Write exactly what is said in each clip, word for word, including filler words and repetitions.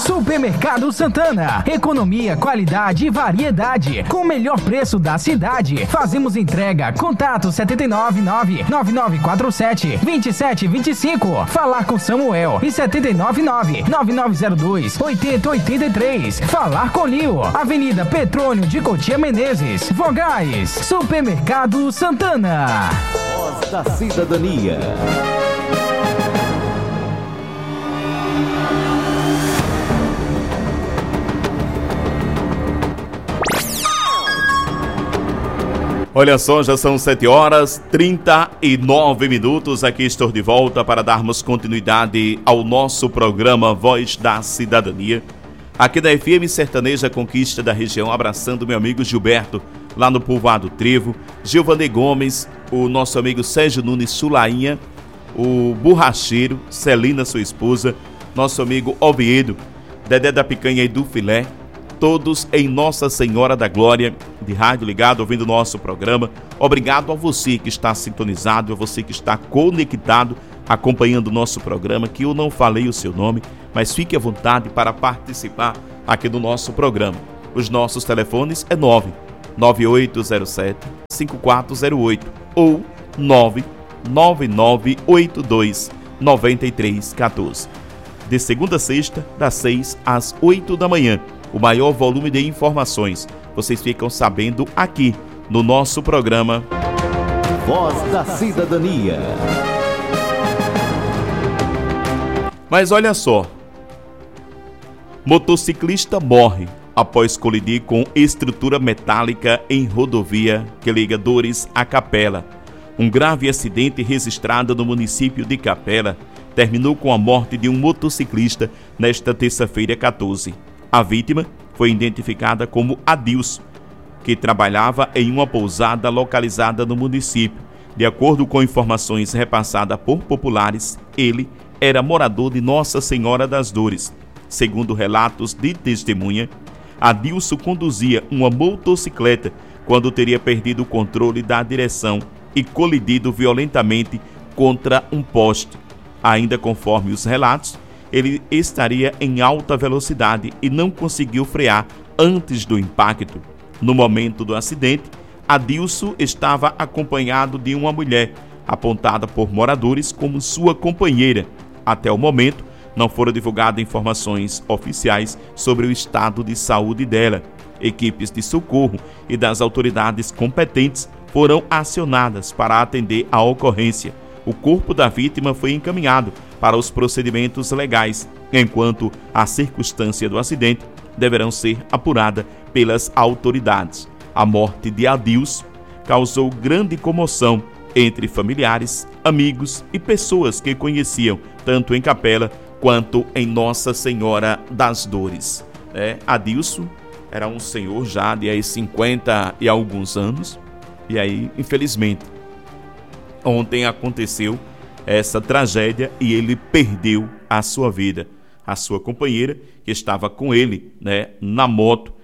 Supermercado Santana. Economia, qualidade e variedade. Com o melhor preço da cidade. Fazemos entrega. Contato sete nove nove, nove nove quatro sete, dois sete dois cinco. Falar com Samuel. E sete nove nove, nove nove zero dois, oito zero oito três. Falar com Lio. Avenida Petrônio de Cotia Menezes. Vogais. Supermercado Santana. Voz da Cidadania. Olha só, já são sete horas e trinta e nove minutos. Aqui estou de volta para darmos continuidade ao nosso programa Voz da Cidadania. Aqui da F M Sertaneja Conquista da região, abraçando meu amigo Gilberto, lá no Povoado Trevo, Gilvanei Gomes, o nosso amigo Sérgio Nunes Sulainha, o Borracheiro, Celina, sua esposa, nosso amigo Oviedo, Dedé da Picanha e do Filé, todos em Nossa Senhora da Glória, de rádio ligado, ouvindo o nosso programa. Obrigado a você que está sintonizado, a você que está conectado, acompanhando o nosso programa, que eu não falei o seu nome, mas fique à vontade para participar aqui do nosso programa. Os nossos telefones é nove nove oito zero sete, cinco quatro zero oito ou nove nove nove oito dois, nove três um quatro. De segunda a sexta, das seis às oito da manhã. O maior volume de informações vocês ficam sabendo aqui no nosso programa Voz da Cidadania. Mas olha só, motociclista morre após colidir com estrutura metálica em rodovia que liga Dores a Capela. Um grave acidente registrado no município de Capela terminou com a morte de um motociclista nesta terça-feira quatorze. A vítima foi identificada como Adilson, que trabalhava em uma pousada localizada no município. De acordo com informações repassadas por populares, ele era morador de Nossa Senhora das Dores. Segundo relatos de testemunha, Adilson conduzia uma motocicleta quando teria perdido o controle da direção e colidido violentamente contra um poste. Ainda conforme os relatos, ele estaria em alta velocidade e não conseguiu frear antes do impacto. No momento do acidente, Adilson estava acompanhado de uma mulher, apontada por moradores como sua companheira. Até o momento, não foram divulgadas informações oficiais sobre o estado de saúde dela. Equipes de socorro e das autoridades competentes foram acionadas para atender a ocorrência. O corpo da vítima foi encaminhado para os procedimentos legais, enquanto a circunstância do acidente deverão ser apurada pelas autoridades. A morte de Adilson causou grande comoção entre familiares, amigos e pessoas que conheciam tanto em Capela quanto em Nossa Senhora das Dores. É, Adilson era um senhor já de aí cinquenta e alguns anos, e aí, infelizmente, ontem aconteceu essa tragédia e ele perdeu a sua vida. A sua companheira, que estava com ele, né, na moto,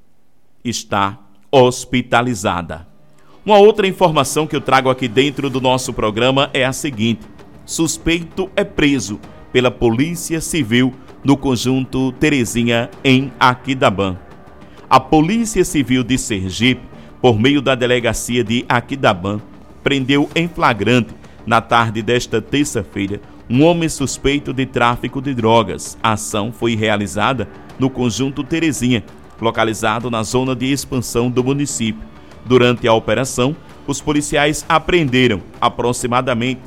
está hospitalizada. Uma outra informação que eu trago aqui dentro do nosso programa é a seguinte: suspeito é preso pela Polícia Civil no conjunto Terezinha, em Aquidabã. A Polícia Civil de Sergipe, por meio da delegacia de Aquidabã, prendeu em flagrante, na tarde desta terça-feira, um homem suspeito de tráfico de drogas. A ação foi realizada no conjunto Terezinha, localizado na zona de expansão do município. Durante a operação, os policiais apreenderam aproximadamente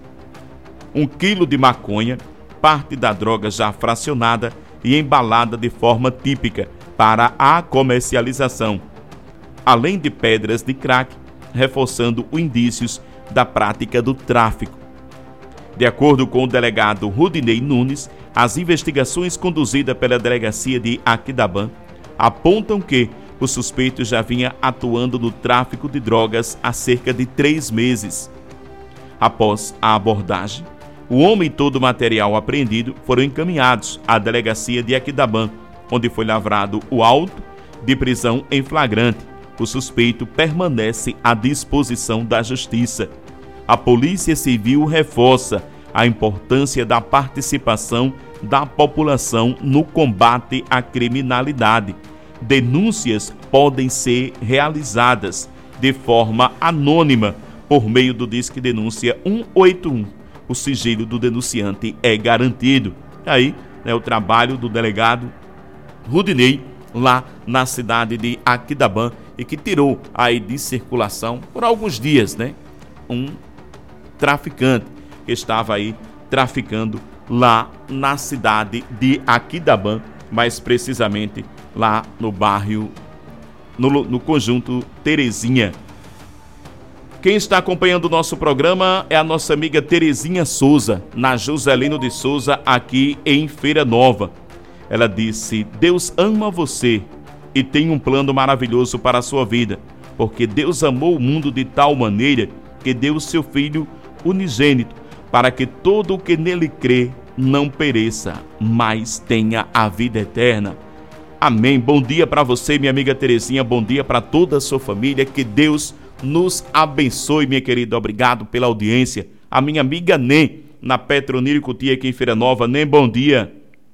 um quilo de maconha, parte da droga já fracionada e embalada de forma típica para a comercialização, além de pedras de crack, reforçando os indícios da prática do tráfico. De acordo com o delegado Rudinei Nunes, as investigações conduzidas pela delegacia de Aquidabã apontam que o suspeito já vinha atuando no tráfico de drogas há cerca de três meses. Após a abordagem, o homem e todo o material apreendido foram encaminhados à delegacia de Aquidabã, onde foi lavrado o auto de prisão em flagrante. O suspeito permanece à disposição da Justiça. A Polícia Civil reforça a importância da participação da população no combate à criminalidade. Denúncias podem ser realizadas de forma anônima por meio do Disque Denúncia um oito um. O sigilo do denunciante é garantido. Aí, né, o trabalho do delegado Rudinei, lá na cidade de Aquidabã, e que tirou aí de circulação por alguns dias, né, um traficante que estava aí traficando lá na cidade de Aquidabã, mais precisamente lá no bairro, no, no conjunto Terezinha. Quem está acompanhando o nosso programa é a nossa amiga Terezinha Souza, na Joselino de Souza, aqui em Feira Nova. Ela disse: Deus ama você e tem um plano maravilhoso para a sua vida, porque Deus amou o mundo de tal maneira que deu o seu Filho unigênito, para que todo o que nele crê não pereça, mas tenha a vida eterna. Amém. Bom dia para você, minha amiga Terezinha, bom dia para toda a sua família, que Deus nos abençoe, minha querida. Obrigado pela audiência. A minha amiga Nem, na Petronilho Cutia, aqui em Feira Nova. Nem, bom dia.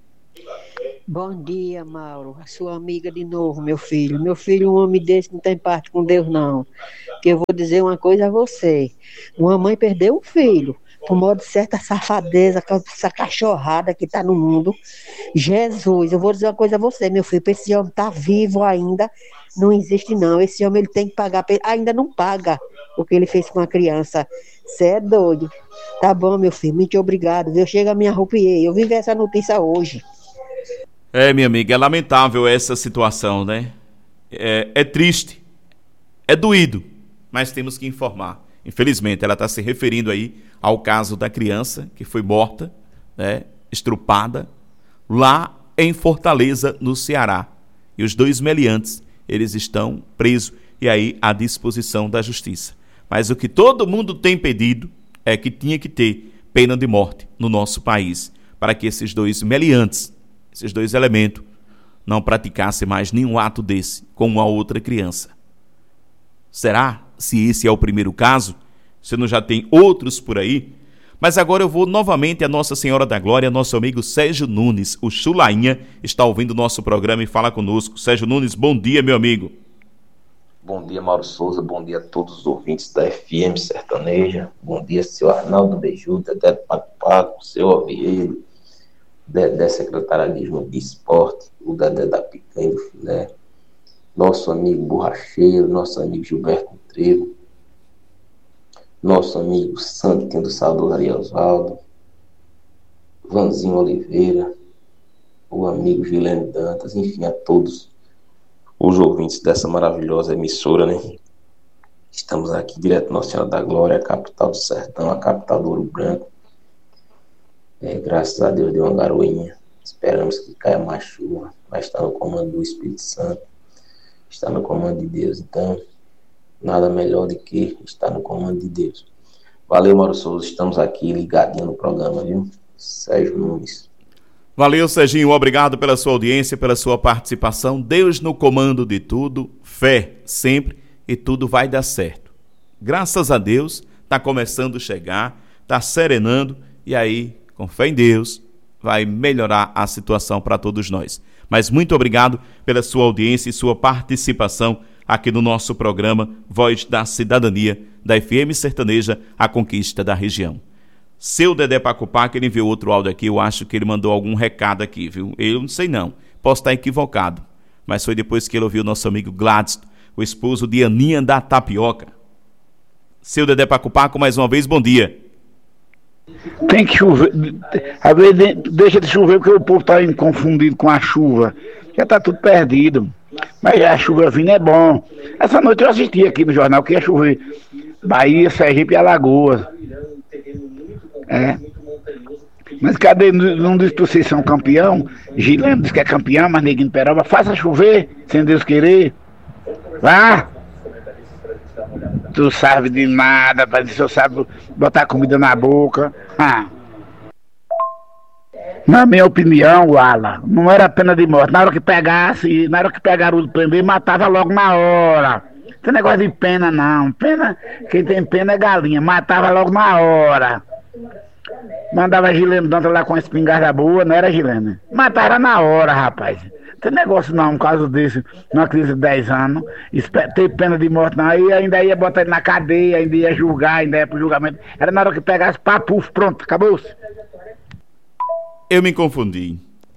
Bom dia, Mauro. A sua amiga de novo, meu filho. Meu filho, um homem desse não tem parte com Deus, não. Porque eu vou dizer uma coisa a você. Uma mãe perdeu um filho por modo de certa safadeza, essa cachorrada que está no mundo. Jesus, eu vou dizer uma coisa a você, meu filho. Esse homem está vivo ainda. Não existe, não. Esse homem ele tem que pagar. Ainda não paga o que ele fez com a criança. Você é doido. Tá bom, meu filho. Muito obrigado. Eu chego a me arrupiei. Eu vivi essa notícia hoje. É, minha amiga, é lamentável essa situação, né? É, é triste, é doído, mas temos que informar. Infelizmente, ela está se referindo aí ao caso da criança que foi morta, né, estrupada, lá em Fortaleza, no Ceará. E os dois meliantes, eles estão presos e aí à disposição da justiça. Mas o que todo mundo tem pedido é que tinha que ter pena de morte no nosso país, para que esses dois meliantes, esses dois elementos, não praticassem mais nenhum ato desse com uma outra criança. Será? Se esse é o primeiro caso, se não já tem outros por aí? Mas agora eu vou novamente a Nossa Senhora da Glória, nosso amigo Sérgio Nunes, o Chulainha, está ouvindo o nosso programa e fala conosco. Sérgio Nunes, bom dia, meu amigo. Bom dia, Mauro Souza, bom dia a todos os ouvintes da F M Sertaneja, bom dia, seu Arnaldo Bejuta, Dedé Paco Paco, seu Oviedo, Dedé Secretarialismo de Esporte, o Dedé da Picanha do Filé, nosso amigo Borracheiro, nosso amigo Gilberto Trevo, nosso amigo Santinho do Salvador Ari Osvaldo, Vanzinho Oliveira, o amigo Gilene Dantas, enfim, a todos os ouvintes dessa maravilhosa emissora, né? Estamos aqui direto da Nossa Senhora da Glória, a capital do sertão, a capital do Ouro Branco. É, graças a Deus deu uma garoinha. Esperamos que caia mais chuva, mas está no comando do Espírito Santo, está no comando de Deus. Então, nada melhor do que estar no comando de Deus. Valeu, Mauro Souza, estamos aqui ligadinho no programa, viu? Sérgio Nunes. Valeu, Serginho, obrigado pela sua audiência, pela sua participação. Deus no comando de tudo, fé sempre, e tudo vai dar certo. Graças a Deus, está começando a chegar, está serenando, e aí, com fé em Deus, vai melhorar a situação para todos nós. Mas muito obrigado pela sua audiência e sua participação aqui no nosso programa Voz da Cidadania, da F M Sertaneja, a conquista da região. Seu Dedé Paco Paco, ele enviou outro áudio aqui, eu acho que ele mandou algum recado aqui, viu? Eu não sei não, posso estar equivocado, mas foi depois que ele ouviu o nosso amigo Gladstone, o esposo de Aninha da Tapioca. Seu Dedé Paco Paco, mais uma vez, bom dia. Tem que chover, às vezes deixa de chover porque o povo está confundido com a chuva, já está tudo perdido, mas a chuva vindo é bom. Essa noite eu assisti aqui no jornal que ia chover Bahia, Sergipe e Alagoas. É. Mas cadê? Não diz que vocês são campeão? Gileno diz que é campeão, mas Neguinho Peroba, faça chover, sem Deus querer. Vá! Tu sabe de nada, mas você sabe botar comida na boca. Ah. Na minha opinião, Ala, não era pena de morte. Na hora que pegasse, na hora que pegaram o prender, matava logo na hora. Não tem negócio de pena, não. Pena, quem tem pena é galinha. Matava logo na hora. Mandava a Gilene Dantas lá com a espingarda boa, não era, Gilene? Mataram na hora, rapaz. Não tem negócio não, um caso desse, numa crise de dez anos, ter pena de morte não, aí ainda ia botar ele na cadeia, ainda ia julgar, ainda ia pro julgamento. Era na hora que pegasse, papuf, pronto, acabou-se. Eu me confundi.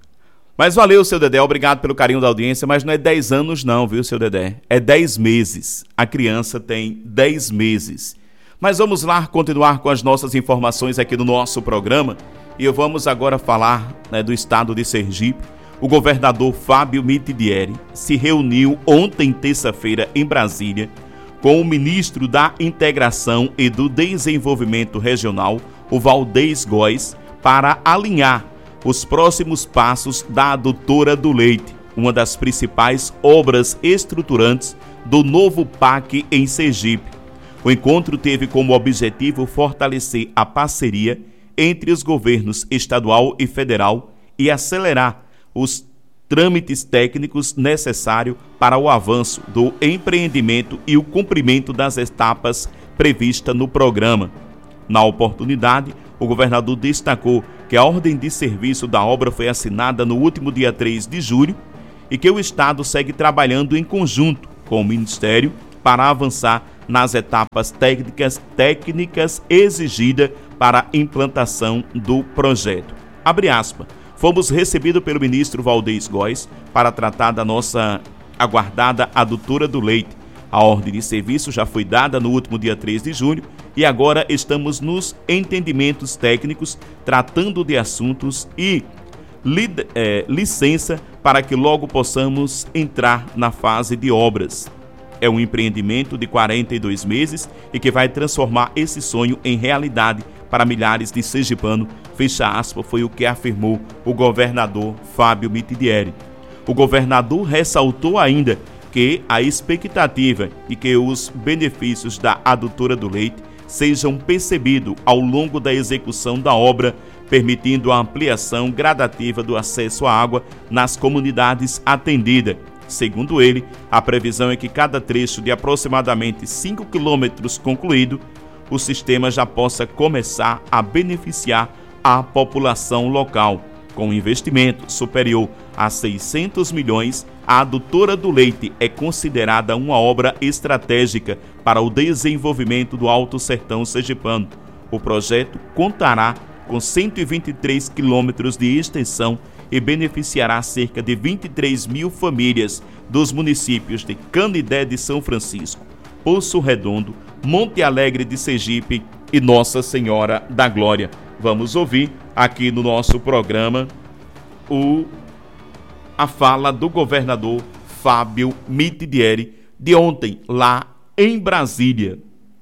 Mas valeu, seu Dedé, obrigado pelo carinho da audiência, mas não é dez anos não, viu, seu Dedé? É dez meses. A criança tem dez meses. Mas vamos lá continuar com as nossas informações aqui no nosso programa. E vamos agora falar, né, do estado de Sergipe. O governador Fábio Mitidieri se reuniu ontem, terça-feira, em Brasília, com o ministro da Integração e do Desenvolvimento Regional, o Valdez Góes, para alinhar os próximos passos da Adutora do Leite, uma das principais obras estruturantes do novo P A C em Sergipe. O encontro teve como objetivo fortalecer a parceria entre os governos estadual e federal e acelerar os trâmites técnicos necessários para o avanço do empreendimento e o cumprimento das etapas previstas no programa. Na oportunidade, o governador destacou que a ordem de serviço da obra foi assinada no último dia três de julho e que o Estado segue trabalhando em conjunto com o Ministério para avançar nas etapas técnicas, técnicas exigidas para a implantação do projeto. Abre aspas. Fomos recebidos pelo ministro Valdez Góes para tratar da nossa aguardada Adutora do Leite. A ordem de serviço já foi dada no último dia três de julho e agora estamos nos entendimentos técnicos, tratando de assuntos e li, é, licença para que logo possamos entrar na fase de obras. É um empreendimento de quarenta e dois meses e que vai transformar esse sonho em realidade para milhares de sergipanos, fecha aspas, foi o que afirmou o governador Fábio Mitidieri. O governador ressaltou ainda que a expectativa de que os benefícios da Adutora do Leite sejam percebidos ao longo da execução da obra, permitindo a ampliação gradativa do acesso à água nas comunidades atendidas. Segundo ele, a previsão é que cada trecho de aproximadamente cinco quilômetros concluído, o sistema já possa começar a beneficiar a população local. Com um investimento superior a seiscentos milhões, a Adutora do Leite é considerada uma obra estratégica para o desenvolvimento do Alto Sertão sergipano. O projeto contará com cento e vinte e três quilômetros de extensão e beneficiará cerca de vinte e três mil famílias dos municípios de Canidé de São Francisco, Poço Redondo, Monte Alegre de Sergipe e Nossa Senhora da Glória. Vamos ouvir aqui no nosso programa o, a fala do governador Fábio Mitidieri de ontem, lá em Brasília.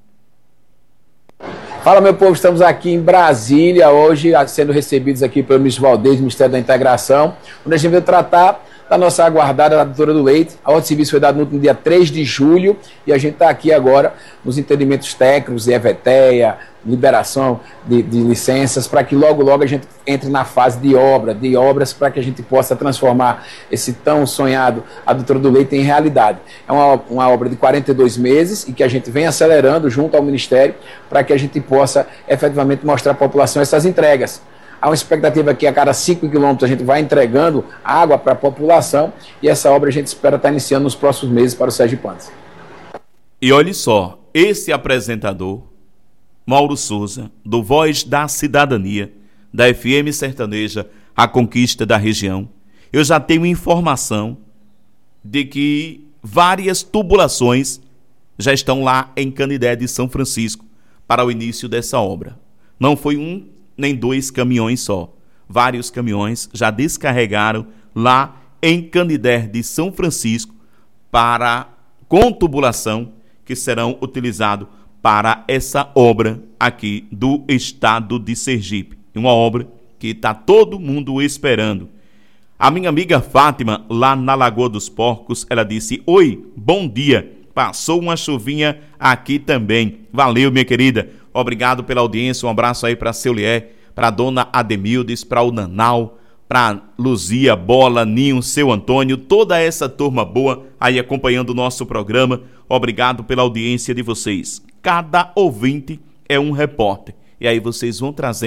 Fala, meu povo, estamos aqui em Brasília hoje, sendo recebidos aqui pelo ministro Valdez, Ministério da Integração, onde a gente veio tratar da nossa aguardada Adutora do Leite. A ordem de serviço foi dada no último dia três de julho e a gente está aqui agora nos entendimentos técnicos, E V T E A, liberação de, de licenças, para que logo, logo a gente entre na fase de obra, de obras, para que a gente possa transformar esse tão sonhado Adutora do Leite em realidade. É uma, uma obra de quarenta e dois meses e que a gente vem acelerando junto ao Ministério para que a gente possa efetivamente mostrar à população essas entregas. Há uma expectativa que a cada cinco quilômetros a gente vai entregando água para a população e essa obra a gente espera estar iniciando nos próximos meses para os sergipanos. E olhe só, esse apresentador, Mauro Souza, do Voz da Cidadania, da F M Sertaneja, A Conquista da Região, eu já tenho informação de que várias tubulações já estão lá em Canidé de São Francisco para o início dessa obra. Não foi um nem dois caminhões só. Vários caminhões já descarregaram lá em Canidé de São Francisco para com tubulação que serão utilizados para essa obra aqui do estado de Sergipe. Uma obra que está todo mundo esperando. A minha amiga Fátima, lá na Lagoa dos Porcos, ela disse: oi, bom dia. Passou uma chuvinha aqui também. Valeu, minha querida. Obrigado pela audiência. Um abraço aí para a seu Lier, para a dona Ademildes, para o Nanau, para Luzia, Bola, Ninho, seu Antônio, toda essa turma boa aí acompanhando o nosso programa. Obrigado pela audiência de vocês. Cada ouvinte é um repórter. E aí vocês vão trazendo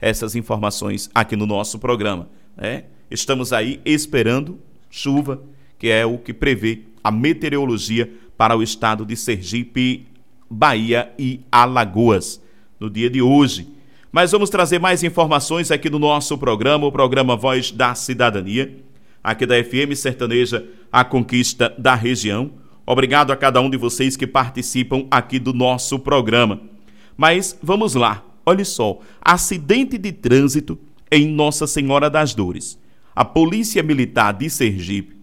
essas informações aqui no nosso programa, né? Estamos aí esperando chuva, que é o que prevê a meteorologia para o estado de Sergipe, Bahia e Alagoas no dia de hoje. Mas vamos trazer mais informações aqui no nosso programa, o programa Voz da Cidadania, aqui da F M Sertaneja, a conquista da região. Obrigado a cada um de vocês que participam aqui do nosso programa. Mas vamos lá, olha só, acidente de trânsito em Nossa Senhora das Dores. A Polícia Militar de Sergipe,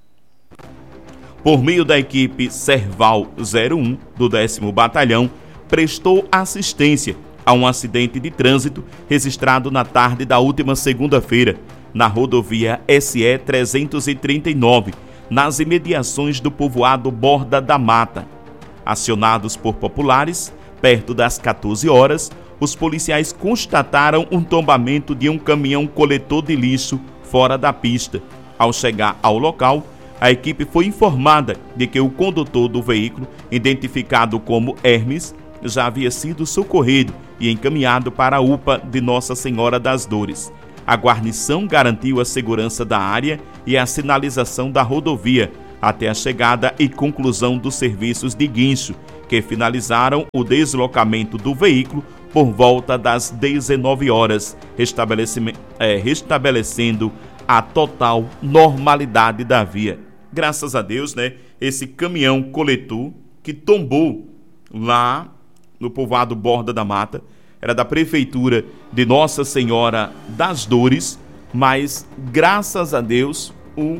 por meio da equipe Serval zero um do décimo Batalhão, prestou assistência a um acidente de trânsito registrado na tarde da última segunda-feira, na rodovia S E trezentos e trinta e nove, nas imediações do povoado Borda da Mata. Acionados por populares, perto das quatorze horas, os policiais constataram um tombamento de um caminhão coletor de lixo fora da pista. Ao chegar ao local, a equipe foi informada de que o condutor do veículo, identificado como Hermes, já havia sido socorrido e encaminhado para a U P A de Nossa Senhora das Dores. A guarnição garantiu a segurança da área e a sinalização da rodovia até a chegada e conclusão dos serviços de guincho, que finalizaram o deslocamento do veículo por volta das dezenove horas, é, restabelecendo a total normalidade da via. Graças a Deus, né? Esse caminhão coletor que tombou lá no povoado Borda da Mata, era da Prefeitura de Nossa Senhora das Dores, mas graças a Deus o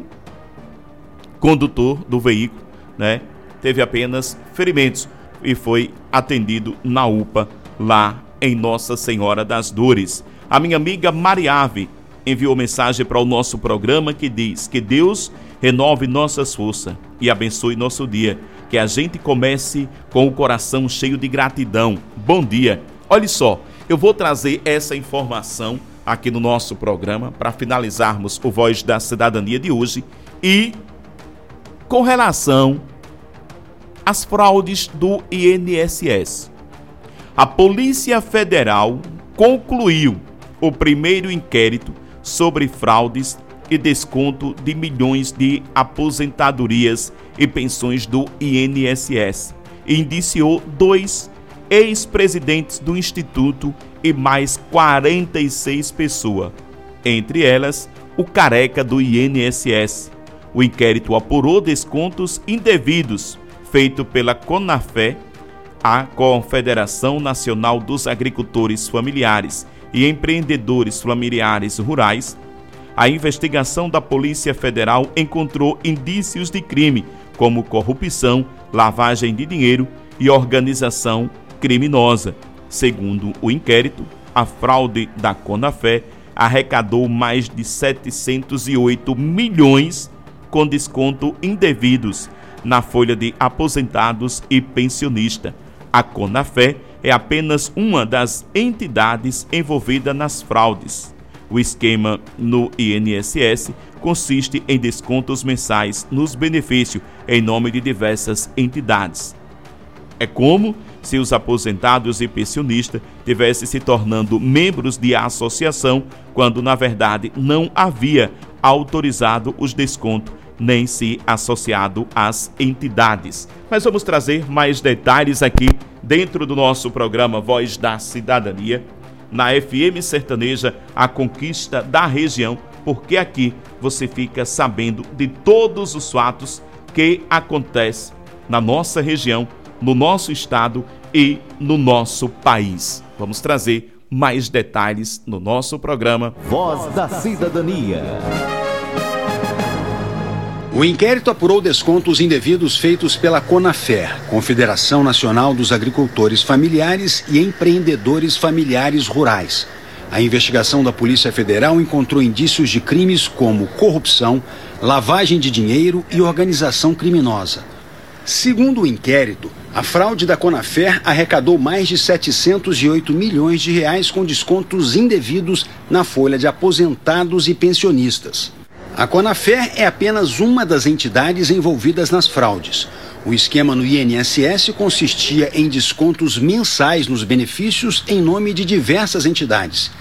condutor do veículo, né, teve apenas ferimentos e foi atendido na U P A lá em Nossa Senhora das Dores. A minha amiga Mariave enviou mensagem para o nosso programa que diz que Deus renove nossas forças e abençoe nosso dia, que a gente comece com o coração cheio de gratidão. Bom dia. Olha só, eu vou trazer essa informação aqui no nosso programa para finalizarmos o Voz da Cidadania de hoje e com relação às fraudes do I N S S. A Polícia Federal concluiu o primeiro inquérito sobre fraudes e desconto de milhões de aposentadorias e pensões do I N S S e indiciou dois ex-presidentes do Instituto e mais quarenta e seis pessoas, entre elas o careca do I N S S. O inquérito apurou descontos indevidos feito pela CONAFE, a Confederação Nacional dos Agricultores Familiares e Empreendedores Familiares Rurais. A investigação da Polícia Federal encontrou indícios de crime, como corrupção, lavagem de dinheiro e organização criminosa. Segundo o inquérito, a fraude da CONAFE arrecadou mais de setecentos e oito milhões com desconto indevidos na folha de aposentados e pensionista. A CONAFE é apenas uma das entidades envolvidas nas fraudes. O esquema no I N S S consiste em descontos mensais nos benefícios em nome de diversas entidades. É como se os aposentados e pensionistas tivessem se tornando membros de associação, quando na verdade não havia autorizado os descontos nem se associado às entidades. Mas vamos trazer mais detalhes aqui dentro do nosso programa Voz da Cidadania, na F M Sertaneja, a conquista da região, porque aqui você fica sabendo de todos os fatos que acontecem na nossa região, no nosso estado e no nosso país. Vamos trazer mais detalhes no nosso programa Voz da Cidadania. O inquérito apurou descontos indevidos feitos pela CONAFER, Confederação Nacional dos Agricultores Familiares e Empreendedores Familiares Rurais. A investigação da Polícia Federal encontrou indícios de crimes como corrupção, lavagem de dinheiro e organização criminosa. Segundo o inquérito, a fraude da CONAFER arrecadou mais de setecentos e oito milhões de reais com descontos indevidos na folha de aposentados e pensionistas. A CONAFER é apenas uma das entidades envolvidas nas fraudes. O esquema no I N S S consistia em descontos mensais nos benefícios em nome de diversas entidades.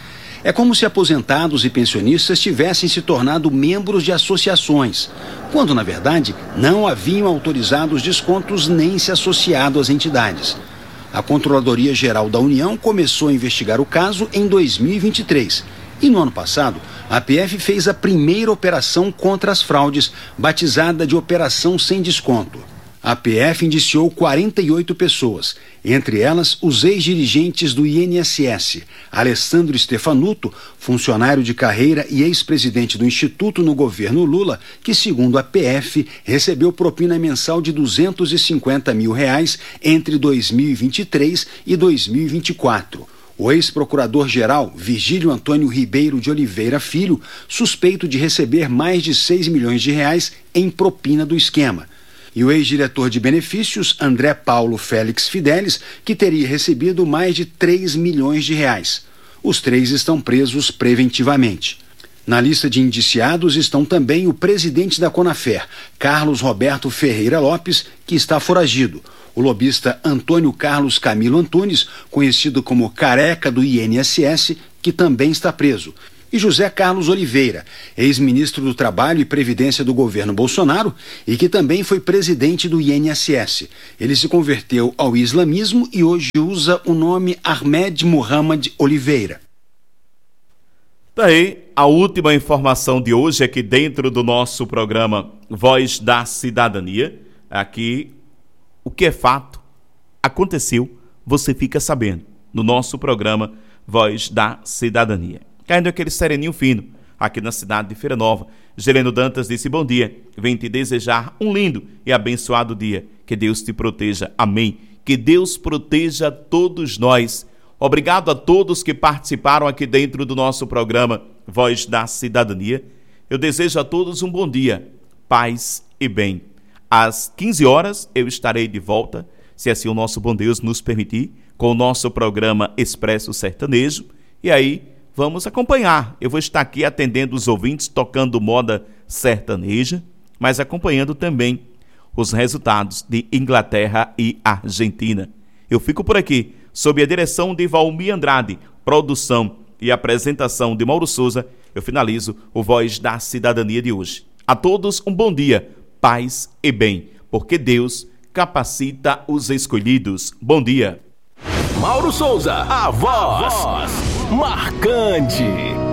É como se aposentados e pensionistas tivessem se tornado membros de associações, quando, na verdade, não haviam autorizado os descontos nem se associado às entidades. A Controladoria Geral da União começou a investigar o caso em dois mil e vinte e três. E no ano passado, a P F fez a primeira operação contra as fraudes, batizada de Operação Sem Desconto. A P F indiciou quarenta e oito pessoas, entre elas os ex-dirigentes do I N S S, Alessandro Stefanuto, funcionário de carreira e ex-presidente do Instituto no governo Lula, que, segundo a P F, recebeu propina mensal de duzentos e cinquenta mil reais entre dois mil e vinte e três e dois mil e vinte e quatro. O ex-procurador-geral Virgílio Antônio Ribeiro de Oliveira Filho, suspeito de receber mais de seis milhões de reais em propina do esquema. E o ex-diretor de benefícios, André Paulo Félix Fidelis, que teria recebido mais de três milhões de reais. Os três estão presos preventivamente. Na lista de indiciados estão também o presidente da Conafer, Carlos Roberto Ferreira Lopes, que está foragido, o lobista Antônio Carlos Camilo Antunes, conhecido como Careca do I N S S, que também está preso, e José Carlos Oliveira, ex-ministro do Trabalho e Previdência do governo Bolsonaro e que também foi presidente do I N S S. Ele se converteu ao islamismo e hoje usa o nome Ahmed Muhammad Oliveira. Daí, a última informação de hoje é que dentro do nosso programa Voz da Cidadania, aqui o que é fato, aconteceu, você fica sabendo, no nosso programa Voz da Cidadania. Caindo aquele sereninho fino, aqui na cidade de Feira Nova. Geleno Dantas disse bom dia, vem te desejar um lindo e abençoado dia. Que Deus te proteja, amém. Que Deus proteja todos nós. Obrigado a todos que participaram aqui dentro do nosso programa Voz da Cidadania. Eu desejo a todos um bom dia, paz e bem. Às quinze horas eu estarei de volta, se assim o nosso bom Deus nos permitir, com o nosso programa Expresso Sertanejo. E aí, vamos acompanhar. Eu vou estar aqui atendendo os ouvintes, tocando moda sertaneja, mas acompanhando também os resultados de Inglaterra e Argentina. Eu fico por aqui, sob a direção de Valmir Andrade, produção e apresentação de Mauro Souza. Eu finalizo o Voz da Cidadania de hoje. A todos um bom dia, paz e bem, porque Deus capacita os escolhidos. Bom dia. Mauro Souza, a voz, a voz marcante.